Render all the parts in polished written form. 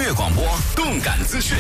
乐广播，动感资讯。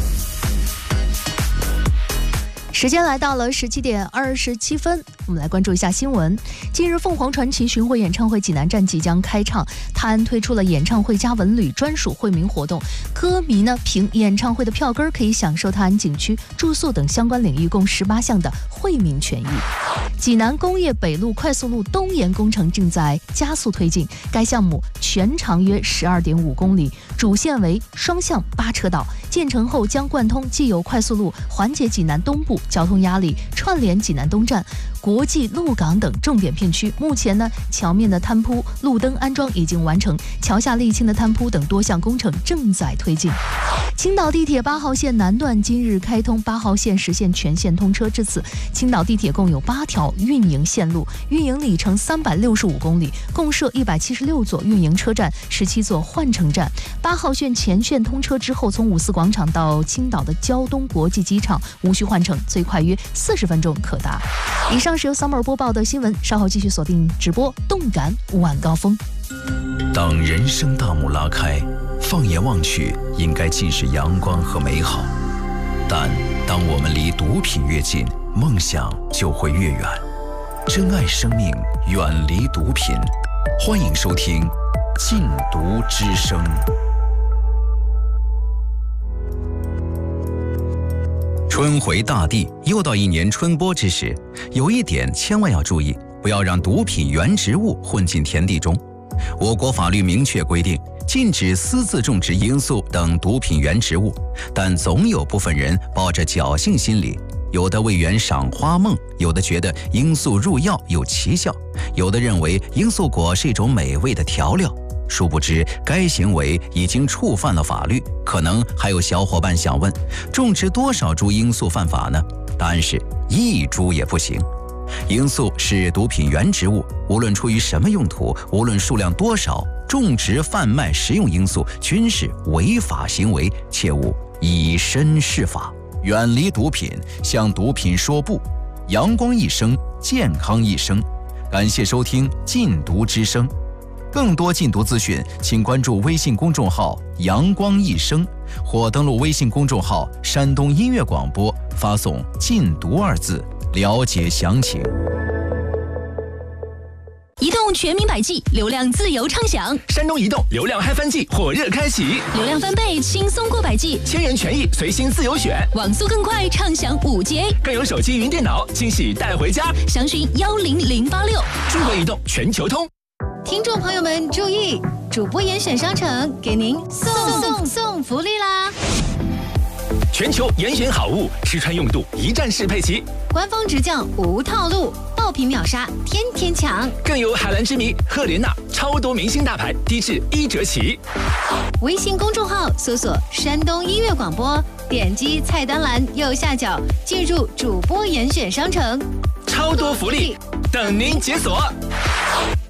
时间来到了17点27分，我们来关注一下新闻。近日，凤凰传奇巡回演唱会济南站即将开唱，泰安推出了演唱会加文旅专属惠民活动，歌迷呢凭演唱会的票根可以享受泰安景区住宿等相关领域共18项的惠民权益。济南工业北路快速路东延工程正在加速推进，该项目全长约12.5公里，主线为双向8车道，建成后将贯通既有快速路，缓解济南东部交通压力，串联济南东站、国际鹿港等重点片区。目前呢，桥面的摊铺、路灯安装已经完成，桥下沥青的摊铺等多项工程正在推进。青岛地铁8号线南段今日开通，8号线实现全线通车。至此，青岛地铁共有8条运营线路，运营里程365公里，共设176座运营车站，17座换乘站。8号线全线通车之后，从五四广场到青岛的胶东国际机场无需换乘，最快约40分钟可达。以上是由 Summer 播报的新闻，稍后继续锁定直播动感晚高峰。 当人生大幕拉开，放眼望去，应该尽是阳光和美好。但当我们离毒品越近，梦想就会越远。珍爱生命，远离毒品。欢迎收听《禁毒之声》。春回大地，又到一年春播之时，有一点千万要注意，不要让毒品原植物混进田地中。我国法律明确规定，禁止私自种植罂粟等毒品原植物，但总有部分人抱着侥幸心理，有的为缘赏花梦，有的觉得罂粟入药有奇效，有的认为罂粟果是一种美味的调料。殊不知，该行为已经触犯了法律。可能还有小伙伴想问，种植多少株罂粟犯法呢？答案是1株也不行。罂粟是毒品原植物，无论出于什么用途，无论数量多少，种植、贩卖、食用罂粟均是违法行为，切勿以身试法。远离毒品，向毒品说不。阳光一生，健康一生。感谢收听《禁毒之声》。更多禁毒资讯，请关注微信公众号“阳光一生”，或登录微信公众号“山东音乐广播”，发送“禁毒”2字，了解详情。 移动全民百 G， 流量自由畅享。 山东移动流量嗨翻季火热开启， 流量翻倍，轻松过百 G， 千元权益随心自由选， 网速更快，畅享5G， 更有手机云电脑惊喜带回家。 详询10086。 中国移动全球通。 听众朋友们注意，主播严选商城给您送福利啦！ 全球严选好物，试穿用度一站式配齐， 官方直降无套路，爆品秒杀，天天抢。 更有海蓝之谜、赫莲娜超多明星大牌，低至1折起。 微信公众号搜索山东音乐广播，点击菜单栏右下角进入主播严选商城， 超多福利等您解锁。